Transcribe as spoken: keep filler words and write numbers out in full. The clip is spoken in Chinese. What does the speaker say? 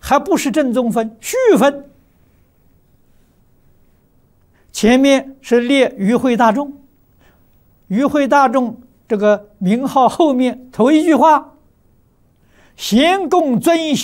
还不是正宗分，续分。前面是列与会大众，与会大众这个名号后面头一句话：咸共遵循。